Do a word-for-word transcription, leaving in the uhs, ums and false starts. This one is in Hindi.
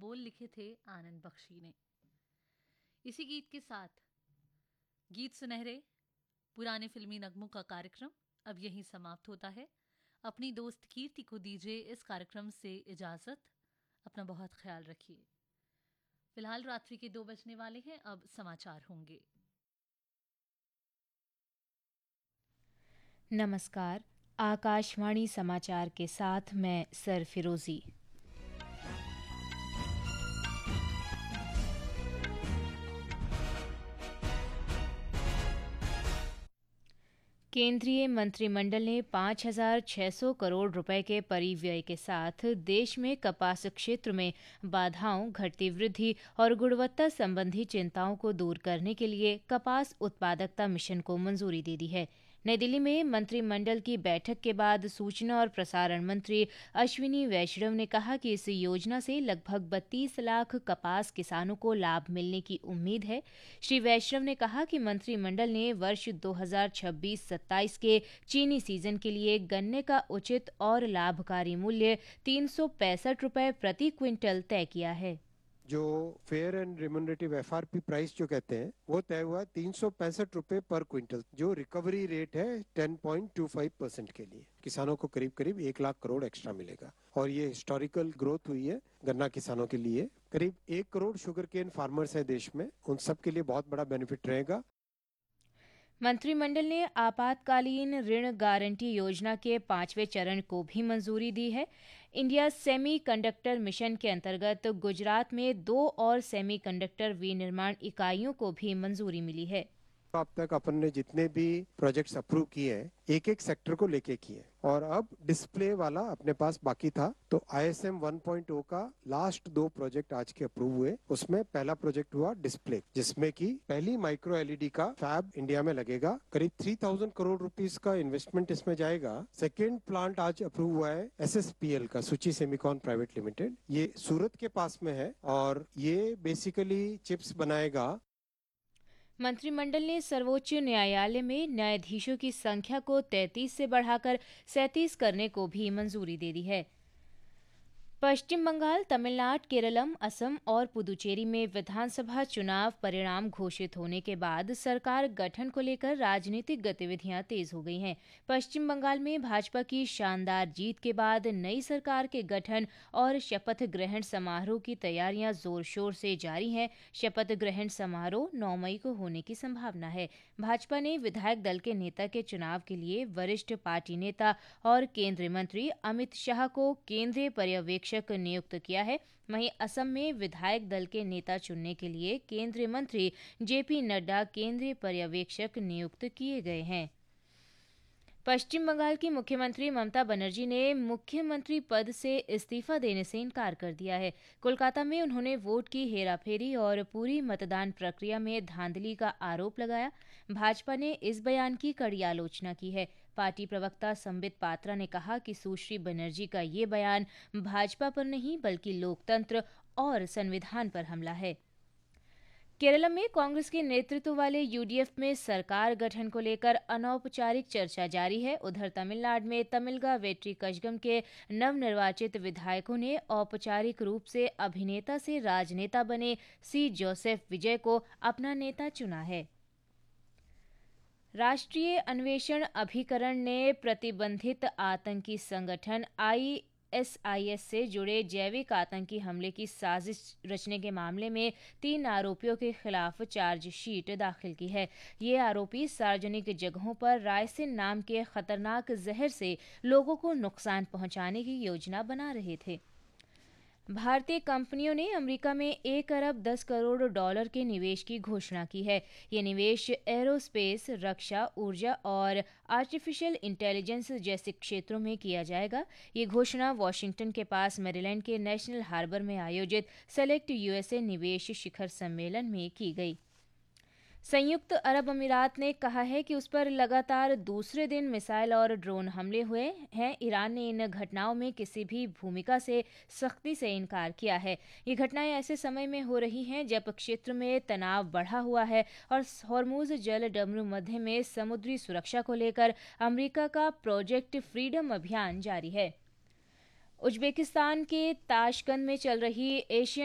बोल लिखे थे आनंद बख्शी ने। इसी गीत के साथ गीत सुनहरे पुराने फिल्मी नगमों का कार्यक्रम अब यहीं समाप्त होता है। अपनी दोस्त कीर्ति को दीजिए इस कार्यक्रम से इजाजत। अपना बहुत ख्याल रखिए। फिलहाल रात्रि के दो बजने वाले हैं, अब समाचार होंगे। नमस्कार, आकाशवाणी समाचार के साथ मैं सरफिरोजी। केंद्रीय मंत्रिमंडल ने पाँच हज़ार छह सौ करोड़ रुपए के परिव्यय के साथ देश में कपास क्षेत्र में बाधाओं, घटती वृद्धि और गुणवत्ता संबंधी चिंताओं को दूर करने के लिए कपास उत्पादकता मिशन को मंजूरी दे दी है। नई दिल्ली में मंत्रिमंडल की बैठक के बाद सूचना और प्रसारण मंत्री अश्विनी वैष्णव ने कहा कि इस योजना से लगभग बत्तीस लाख कपास किसानों को लाभ मिलने की उम्मीद है। श्री वैष्णव ने कहा कि मंत्रिमंडल ने वर्ष दो हज़ार छब्बीस सत्ताईस के चीनी सीजन के लिए गन्ने का उचित और लाभकारी मूल्य तीन सौ पैंसठ रुपये प्रति क्विंटल तय किया है। जो fair and remunerative F R P price जो कहते हैं वो तय हुआ तीन सौ पैंसठ रुपए पर क्विंटल, जो रिकवरी रेट है दस पॉइंट दो पाँच परसेंट के लिए किसानों को करीब करीब एक लाख करोड़ एक्स्ट्रा मिलेगा। और ये हिस्टोरिकल ग्रोथ हुई है गन्ना किसानों के लिए। करीब एक करोड़ शुगर केन फार्मर्स है देश में, उन सब के लिए बहुत बड़ा बेनिफिट रहेगा। मंत्रिमंडल ने आपातकालीन ऋण गारंटी योजना के पांचवें चरण को भी मंजूरी दी है। इंडिया सेमी कंडक्टर मिशन के अंतर्गत गुजरात में दो और सेमी कंडक्टर विनिर्माण इकाइयों को भी मंजूरी मिली है। अब तक अपन ने जितने भी प्रोजेक्ट्स अप्रूव किए हैं एक एक सेक्टर को लेके किए और अब डिस्प्ले वाला अपने पास बाकी था, तो I S M one point ओ का लास्ट दो प्रोजेक्ट आज के अप्रूव हुए। उसमें पहला प्रोजेक्ट हुआ डिस्प्ले, जिसमें कि पहली माइक्रो एलईडी का फैब इंडिया में लगेगा। करीब तीन हज़ार करोड़ रुपीस का इन्वेस्टमेंट इसमें जाएगा। सेकेंड प्लांट आज अप्रूव हुआ है एस एस पी एल का, सुची सेमिकॉन प्राइवेट लिमिटेड, ये सूरत के पास में है और ये बेसिकली चिप्स बनाएगा। मंत्रिमंडल ने सर्वोच्च न्यायालय में न्यायाधीशों की संख्या को तैंतीस से बढ़ाकर सैंतीस करने को भी मंजूरी दे दी है। पश्चिम बंगाल, तमिलनाडु, केरलम, असम और पुदुचेरी में विधानसभा चुनाव परिणाम घोषित होने के बाद सरकार गठन को लेकर राजनीतिक गतिविधियां तेज हो गई हैं। पश्चिम बंगाल में भाजपा की शानदार जीत के बाद नई सरकार के गठन और शपथ ग्रहण समारोह की तैयारियां जोर शोर से जारी हैं। शपथ ग्रहण समारोह नौ मई को होने की संभावना है। भाजपा ने विधायक दल के नेता के चुनाव के लिए वरिष्ठ पार्टी नेता और केंद्रीय मंत्री अमित शाह को केंद्रीय पर्यवेक्षक नियुक्त किया है। वहीं असम में विधायक दल के नेता चुनने के लिए केंद्रीय मंत्री जेपी नड्डा केंद्रीय पर्यवेक्षक नियुक्त किए गए हैं। पश्चिम बंगाल की मुख्यमंत्री ममता बनर्जी ने मुख्यमंत्री पद से इस्तीफा देने से इनकार कर दिया है। कोलकाता में उन्होंने वोट की हेराफेरी और पूरी मतदान प्रक्रिया में धांधली का आरोप लगाया। भाजपा ने इस बयान की कड़ी आलोचना की है। पार्टी प्रवक्ता संबित पात्रा ने कहा कि सुश्री बनर्जी का ये बयान भाजपा पर नहीं बल्कि लोकतंत्र और संविधान पर हमला है। केरल में कांग्रेस के नेतृत्व वाले यूडीएफ में सरकार गठन को लेकर अनौपचारिक चर्चा जारी है। उधर तमिलनाडु में तमिलगा वेट्री कजगम के नवनिर्वाचित विधायकों ने औपचारिक रूप से अभिनेता से राजनेता बने सी जोसेफ विजय को अपना नेता चुना है। राष्ट्रीय अन्वेषण अभिकरण ने प्रतिबंधित आतंकी संगठन आई एस आई एस से जुड़े जैविक आतंकी हमले की साजिश रचने के मामले में तीन आरोपियों के खिलाफ चार्जशीट दाखिल की है। ये आरोपी सार्वजनिक जगहों पर रायसिन नाम के खतरनाक जहर से लोगों को नुकसान पहुंचाने की योजना बना रहे थे। भारतीय कंपनियों ने अमेरिका में एक अरब दस करोड़ डॉलर के निवेश की घोषणा की है। ये निवेश एरोस्पेस, रक्षा, ऊर्जा और आर्टिफिशियल इंटेलिजेंस जैसे क्षेत्रों में किया जाएगा। ये घोषणा वॉशिंगटन के पास मैरीलैंड के नेशनल हार्बर में आयोजित सेलेक्ट यूएसए निवेश शिखर सम्मेलन में की गई। संयुक्त अरब अमीरात ने कहा है कि उस पर लगातार दूसरे दिन मिसाइल और ड्रोन हमले हुए हैं। ईरान ने इन घटनाओं में किसी भी भूमिका से सख्ती से इनकार किया है। ये घटनाएं ऐसे समय में हो रही हैं जब क्षेत्र में तनाव बढ़ा हुआ है और हॉर्मुज जल डमरू मध्य में समुद्री सुरक्षा को लेकर अमेरिका का प्रोजेक्ट फ्रीडम अभियान जारी है। उज्बेकिस्तान के ताशकंद में चल रही एशियन